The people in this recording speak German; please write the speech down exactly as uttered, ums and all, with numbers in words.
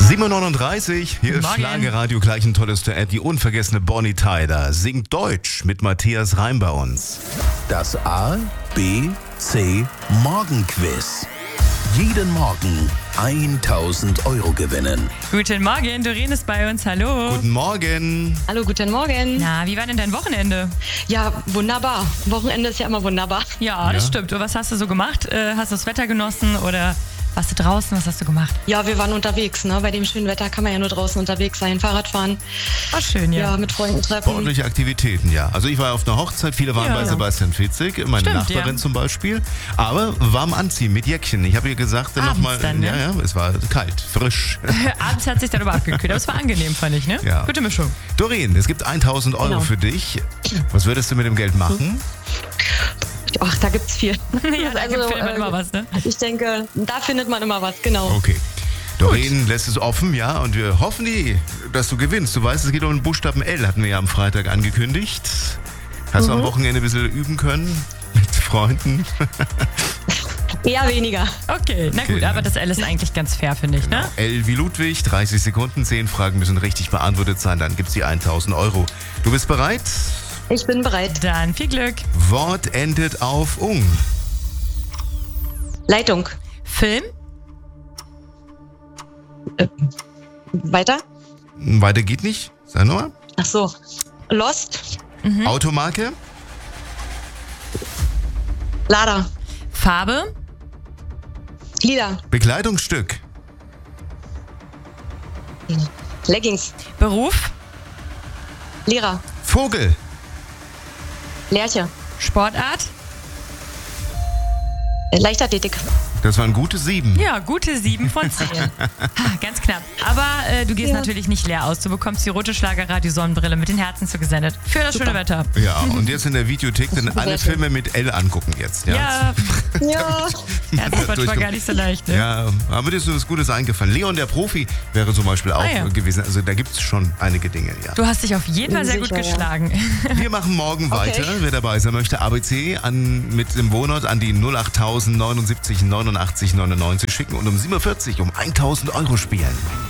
sieben Uhr neununddreißig, hier ist Morgen. Schlagerradio, gleich ein tolles Duett. Die unvergessene Bonnie Tyler singt Deutsch mit Matthias Reim bei uns. Das A, B, C Morgenquiz. Jeden Morgen tausend Euro gewinnen. Guten Morgen, Doreen ist bei uns, hallo. Guten Morgen. Hallo, guten Morgen. Na, wie war denn dein Wochenende? Ja, wunderbar. Wochenende ist ja immer wunderbar. Ja, das Ja. stimmt. Und was hast du so gemacht? Äh, hast du das Wetter genossen oder warst du draußen? Was hast du gemacht? Ja, wir waren unterwegs. Ne? Bei dem schönen Wetter kann man ja nur draußen unterwegs sein, Fahrrad fahren, War schön, ja. ja, mit Freunden treffen. Sportliche Aktivitäten, ja. Also ich war auf einer Hochzeit, viele waren Ja. bei Sebastian Fitzig, meine Stimmt, Nachbarin ja. zum Beispiel. Aber warm anziehen mit Jäckchen. Ich habe ihr gesagt, dann Abends nochmal, dann, ne? ja, ja, es war kalt, frisch. Abends hat sich dann aber abgekühlt. Aber es war angenehm, fand ich, ne? Ja. Gute Mischung. Doreen, es gibt tausend Euro Genau. für dich. Was würdest du mit dem Geld machen? Ach, da gibt's viel. Ja, da Also, findet man äh, immer was, ne? Ich denke, da findet man immer was, genau. Okay. Doreen lässt es offen, ja, und wir hoffen, die, dass du gewinnst. Du weißt, es geht um den Buchstaben L, hatten wir ja am Freitag angekündigt. Hast du am Wochenende ein bisschen üben können mit Freunden? Eher weniger. Okay, na gut, Okay. aber das L ist eigentlich ganz fair, finde ich, ne? L wie Ludwig, dreißig Sekunden, zehn Fragen müssen richtig beantwortet sein, dann gibt's die tausend Euro. Du bist bereit? Ich bin bereit. Dann viel Glück. Wort endet auf ung. Leitung. Film, Weiter? Weiter geht nicht. Sag nochmal. Ach so. Lost. Automarke, Lader. Farbe, Lieder. Bekleidungsstück, Leggings. Beruf, Lehrer. Vogel, Lerche. Sportart. Äh, Leichtathletik. das waren gute sieben. Ja, gute sieben von zehn. Ha, ganz knapp. Aber äh, du gehst Ja. natürlich nicht leer aus. Du bekommst die rote Schlagerradio-Sonnenbrille mit den Herzen zugesendet. Für das schöne Wetter. Ja, und jetzt in der Videothek dann alle Filme mit L angucken jetzt. Ja, Ja, Ja. ja das war Durchkommen. gar nicht so leicht. Ne? Ja, aber dir ist so was Gutes eingefallen. Leon der Profi wäre zum Beispiel auch Ah, ja. gewesen. Also da gibt es schon einige Dinge, ja. Du hast dich auf jeden Fall sehr gut Sicher, ja. geschlagen. Wir machen morgen weiter. Wer dabei sein möchte, A B C an, mit dem Wohnort an die null acht null null neunundsiebzig neunundachtzig neunundneunzig schicken und um sieben Uhr vierzig um tausend Euro spielen.